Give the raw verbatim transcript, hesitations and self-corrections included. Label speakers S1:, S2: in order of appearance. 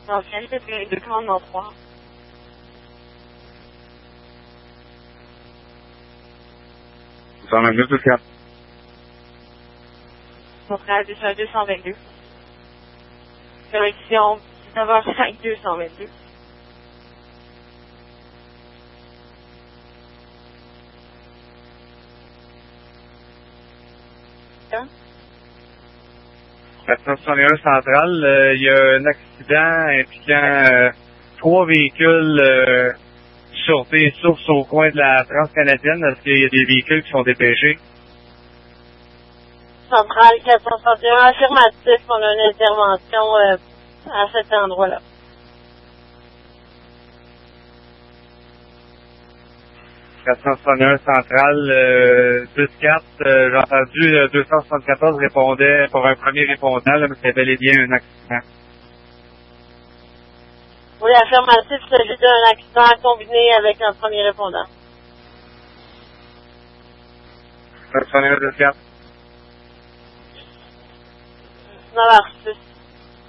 S1: Ancienne, c'est deux commandement trois.
S2: cent vingt-deux, deux quatre.
S1: Montréal, deux cent vingt-deux. Correction, dix-neuf heures cinq, deux cent vingt-deux. Hein?
S2: quatre cent soixante et un centrale, euh, il y a un accident impliquant euh, trois véhicules euh, sûreté et source au coin de la Transcanadienne. Est-ce qu'il y a des véhicules qui sont dépêchés?
S1: Centrale quatre cent soixante et un, affirmatif, on a une intervention euh, à cet endroit-là.
S2: quatre cent soixante et un centrale, euh, deux quatre, euh, j'ai entendu euh, deux cent soixante-quatorze répondait pour un premier répondant, là, mais c'est bel et bien un accident.
S1: Oui, affirmatif, il s'agit d'un accident combiné avec un premier répondant.
S2: quatre cent soixante et un, deux quatre.
S1: dix-neuf heures six.